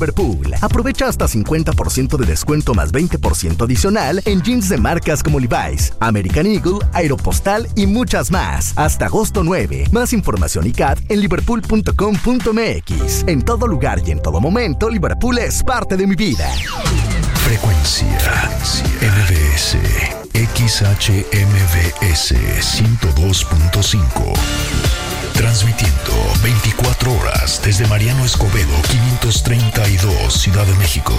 Liverpool. Aprovecha hasta 50% de descuento más 20% adicional en jeans de marcas como Levi's, American Eagle, Aeropostale y muchas más. Hasta agosto 9. Más información y CAT en liverpool.com.mx. En todo lugar y en todo momento, Liverpool es parte de mi vida. Frecuencia MBS XHMBS 102.5. Transmitiendo 24 horas desde Mariano Escobedo 532, Ciudad de México.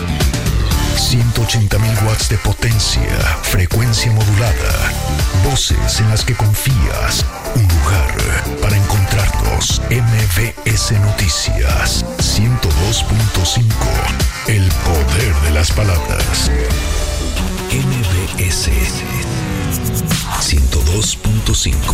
180,000 watts de potencia, frecuencia modulada, voces en las que confías, un lugar para encontrarnos. MBS Noticias 102.5, el poder de las palabras. MBS 102.5.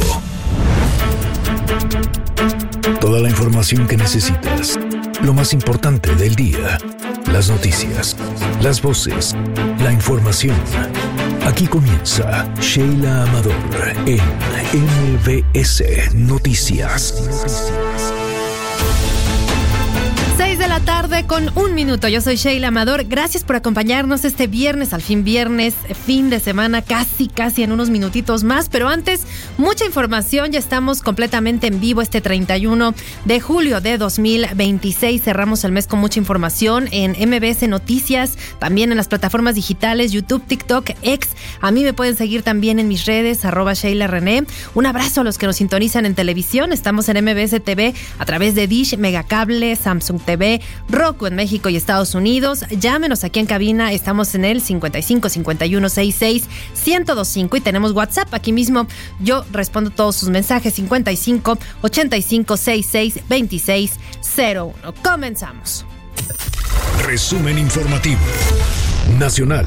Toda la información que necesitas, lo más importante del día, las noticias, las voces, la información. Aquí comienza Sheila Amador en MBS Noticias. 6 de la tarde con 1 minuto. Yo soy Sheila Amador. Gracias por acompañarnos este viernes, al fin viernes, fin de semana, casi en unos minutitos más. Pero antes, mucha información. Ya estamos completamente en vivo este 31 de julio de 2026. Cerramos el mes con mucha información en MBS Noticias, también en las plataformas digitales, YouTube, TikTok, X. A mí me pueden seguir también en mis redes, @Sheila René. Un abrazo a los que nos sintonizan en televisión. Estamos en MBS TV a través de Dish, Megacable, Samsung TV, Roku en México y Estados Unidos. Llámenos aquí en cabina, estamos en el 55 51 66 1025 y tenemos WhatsApp aquí mismo. Yo respondo todos sus mensajes, 55 85 66 26 01. Comenzamos. Resumen informativo nacional.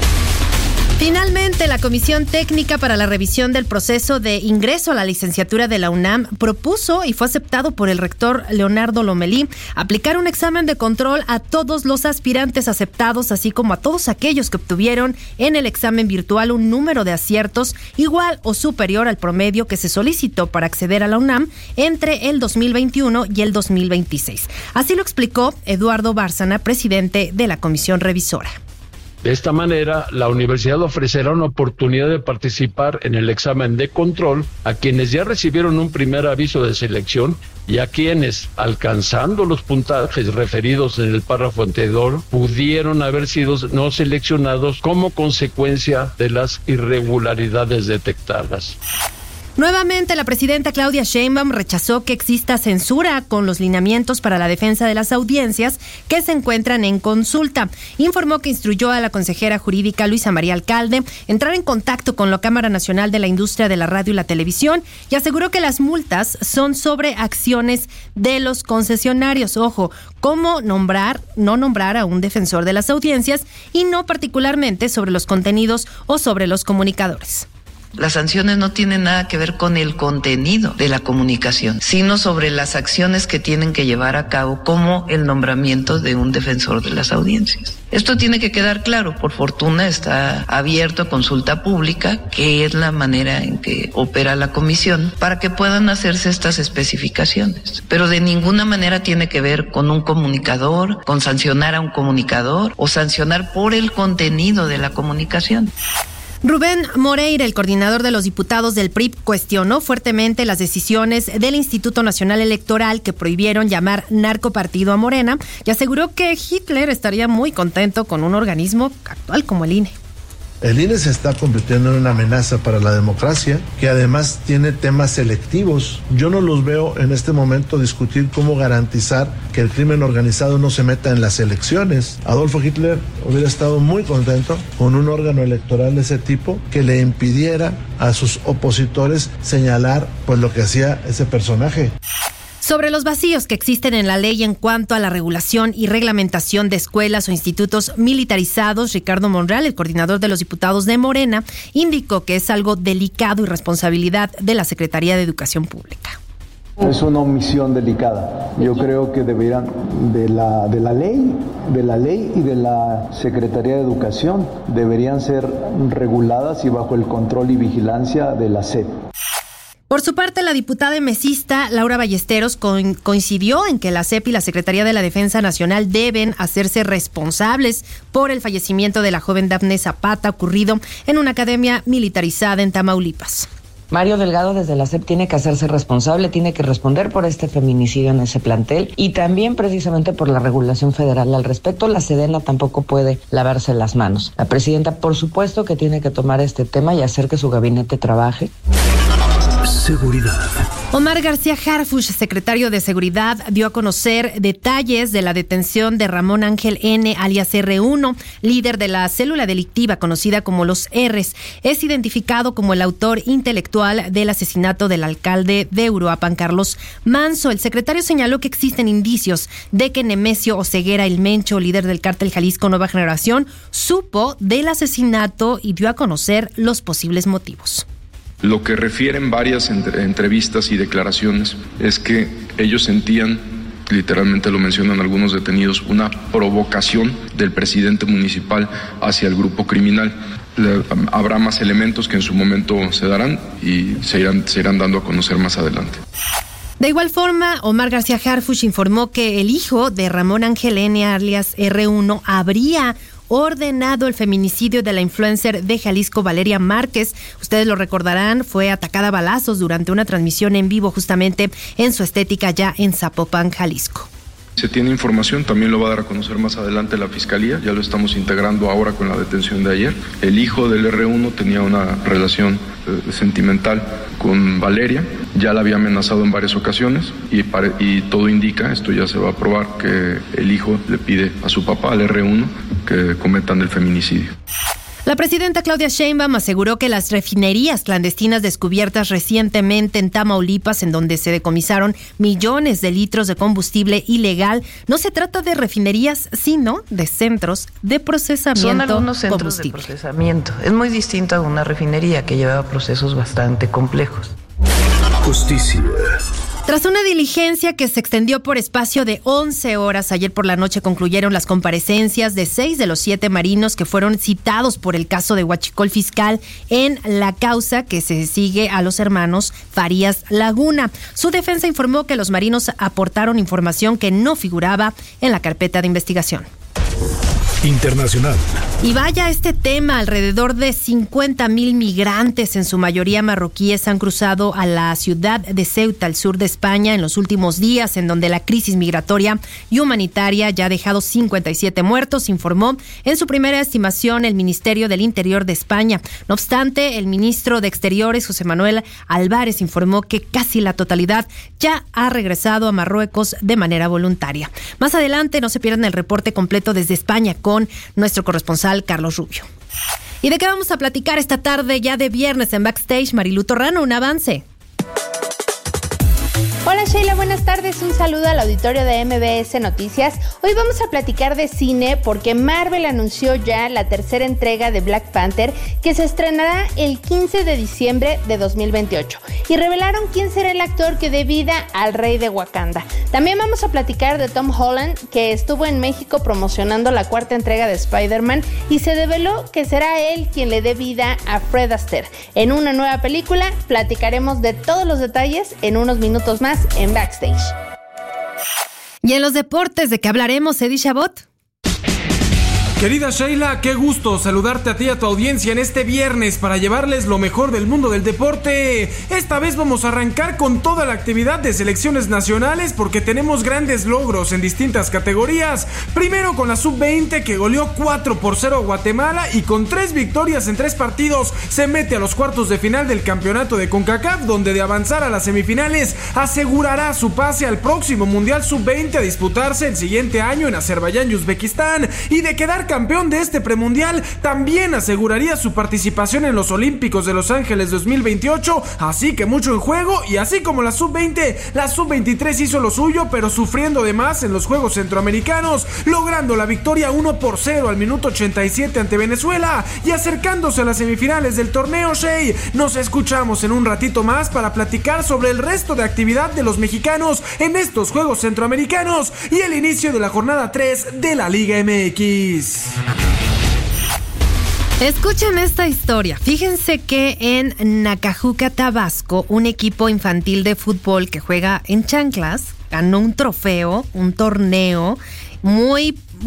Finalmente, la Comisión Técnica para la Revisión del Proceso de Ingreso a la Licenciatura de la UNAM propuso y fue aceptado por el rector Leonardo Lomelí aplicar un examen de control a todos los aspirantes aceptados, así como a todos aquellos que obtuvieron en el examen virtual un número de aciertos igual o superior al promedio que se solicitó para acceder a la UNAM entre el 2021 y el 2026. Así lo explicó Eduardo Bárcena, presidente de la Comisión Revisora. De esta manera, la universidad ofrecerá una oportunidad de participar en el examen de control a quienes ya recibieron un primer aviso de selección y a quienes, alcanzando los puntajes referidos en el párrafo anterior, pudieron haber sido no seleccionados como consecuencia de las irregularidades detectadas. Nuevamente, la presidenta Claudia Sheinbaum rechazó que exista censura con los lineamientos para la defensa de las audiencias que se encuentran en consulta. Informó que instruyó a la consejera jurídica Luisa María Alcalde entrar en contacto con la Cámara Nacional de la Industria de la Radio y la Televisión y aseguró que las multas son sobre acciones de los concesionarios. Ojo, cómo no nombrar a un defensor de las audiencias y no particularmente sobre los contenidos o sobre los comunicadores. Las sanciones no tienen nada que ver con el contenido de la comunicación, sino sobre las acciones que tienen que llevar a cabo, como el nombramiento de un defensor de las audiencias. Esto tiene que quedar claro. Por fortuna está abierto a consulta pública, que es la manera en que opera la comisión, para que puedan hacerse estas especificaciones. Pero de ninguna manera tiene que ver con un comunicador, con sancionar a un comunicador o sancionar por el contenido de la comunicación. Rubén Moreira, el coordinador de los diputados del PRI, cuestionó fuertemente las decisiones del Instituto Nacional Electoral que prohibieron llamar narcopartido a Morena y aseguró que Hitler estaría muy contento con un organismo actual como el INE. El INE se está convirtiendo en una amenaza para la democracia, que además tiene temas selectivos. Yo no los veo en este momento discutir cómo garantizar que el crimen organizado no se meta en las elecciones. Adolfo Hitler hubiera estado muy contento con un órgano electoral de ese tipo que le impidiera a sus opositores señalar pues lo que hacía ese personaje. Sobre los vacíos que existen en la ley en cuanto a la regulación y reglamentación de escuelas o institutos militarizados, Ricardo Monreal, el coordinador de los diputados de Morena, indicó que es algo delicado y responsabilidad de la Secretaría de Educación Pública. Es una omisión delicada. Yo creo que deberían de la ley y de la Secretaría de Educación deberían ser reguladas y bajo el control y vigilancia de la SEP. Por su parte, la diputada emesista Laura Ballesteros coincidió en que la CEP y la Secretaría de la Defensa Nacional deben hacerse responsables por el fallecimiento de la joven Dafne Zapata ocurrido en una academia militarizada en Tamaulipas. Mario Delgado desde la CEP tiene que hacerse responsable, tiene que responder por este feminicidio en ese plantel y también precisamente por la regulación federal al respecto. La Sedena tampoco puede lavarse las manos. La presidenta, por supuesto, que tiene que tomar este tema y hacer que su gabinete trabaje. Seguridad. Omar García Harfuch, secretario de Seguridad, dio a conocer detalles de la detención de Ramón Ángel N., alias R1, líder de la célula delictiva conocida como los R's. Es identificado como el autor intelectual del asesinato del alcalde de Uruapan, Carlos Manso. El secretario señaló que existen indicios de que Nemesio Oseguera El Mencho, líder del cártel Jalisco Nueva Generación, supo del asesinato y dio a conocer los posibles motivos. Lo que refieren varias entrevistas y declaraciones es que ellos sentían, literalmente lo mencionan algunos detenidos, una provocación del presidente municipal hacia el grupo criminal. Habrá más elementos que en su momento se darán y se irán dando a conocer más adelante. De igual forma, Omar García Harfuch informó que el hijo de Ramón Ángel N., alias R1, habría ordenado el feminicidio de la influencer de Jalisco, Valeria Márquez. Ustedes lo recordarán, fue atacada a balazos durante una transmisión en vivo justamente en su estética ya en Zapopan, Jalisco. Se tiene información, también lo va a dar a conocer más adelante la Fiscalía, ya lo estamos integrando ahora con la detención de ayer. El hijo del R1 tenía una relación sentimental con Valeria, ya la había amenazado en varias ocasiones y todo indica, esto ya se va a probar, que el hijo le pide a su papá, al R1, que cometan el feminicidio. La presidenta Claudia Sheinbaum aseguró que las refinerías clandestinas descubiertas recientemente en Tamaulipas, en donde se decomisaron millones de litros de combustible ilegal, no se trata de refinerías, sino de centros de procesamiento. Son algunos centros de procesamiento. Es muy distinto a una refinería que lleva procesos bastante complejos. Justicia. Tras una diligencia que se extendió por espacio de 11 horas, ayer por la noche concluyeron las comparecencias de 6 de los 7 marinos que fueron citados por el caso de Huachicol Fiscal en la causa que se sigue a los hermanos Farías Laguna. Su defensa informó que los marinos aportaron información que no figuraba en la carpeta de investigación. Internacional. Y vaya este tema, alrededor de 50,000 migrantes, en su mayoría marroquíes, han cruzado a la ciudad de Ceuta, al sur de España, en los últimos días, en donde la crisis migratoria y humanitaria ya ha dejado 57 muertos, informó en su primera estimación el Ministerio del Interior de España. No obstante, el ministro de Exteriores, José Manuel Álvarez, informó que casi la totalidad ya ha regresado a Marruecos de manera voluntaria. Más adelante, no se pierdan el reporte completo desde España con nuestro corresponsal Carlos Rubio. ¿Y de qué vamos a platicar esta tarde ya de viernes en Backstage? Marilu Torrano, un avance. Hola Sheila, buenas tardes, un saludo al auditorio de MBS Noticias. Hoy vamos a platicar de cine porque Marvel anunció ya la tercera entrega de Black Panther, que se estrenará el 15 de diciembre de 2028, y revelaron quién será el actor que dé vida al rey de Wakanda. También vamos a platicar de Tom Holland, que estuvo en México promocionando la cuarta entrega de Spider-Man y se reveló que será él quien le dé vida a Fred Astaire. En una nueva película platicaremos de todos los detalles en unos minutos más en Backstage. Y en los deportes, ¿de qué hablaremos, Eddie Chabot? Querida Sheila, qué gusto saludarte a ti y a tu audiencia en este viernes para llevarles lo mejor del mundo del deporte. Esta vez vamos a arrancar con toda la actividad de selecciones nacionales porque tenemos grandes logros en distintas categorías. Primero con la Sub-20 que goleó 4-0 a Guatemala y con 3 victorias en 3 partidos se mete a los cuartos de final del campeonato de CONCACAF, donde de avanzar a las semifinales asegurará su pase al próximo Mundial Sub-20 a disputarse el siguiente año en Azerbaiyán y Uzbekistán, y de quedar campeón de este premundial también aseguraría su participación en los Olímpicos de Los Ángeles 2028, así que mucho en juego. Y así como la Sub-20, la Sub-23 hizo lo suyo, pero sufriendo de más en los Juegos Centroamericanos, logrando la victoria 1-0 al minuto 87 ante Venezuela y acercándose a las semifinales del torneo. Shey, nos escuchamos en un ratito más para platicar sobre el resto de actividad de los mexicanos en estos Juegos Centroamericanos y el inicio de la jornada 3 de la Liga MX. Escuchen esta historia. Fíjense que en Nacajuca, Tabasco, un equipo infantil de fútbol que juega en chanclas ganó un trofeo, un torneo muy